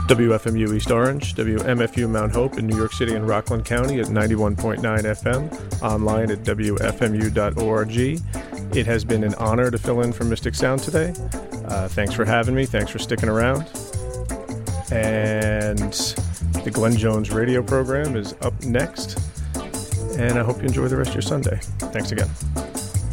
WFMU East Orange, WMFU Mount Hope in New York City and Rockland County at 91.9 FM, online at WFMU.org. It has been an honor to fill in for Mystic Sound today. Thanks for having me. Thanks for sticking around. And the Glenn Jones radio program is up next. And I hope you enjoy the rest of your Sunday. Thanks again.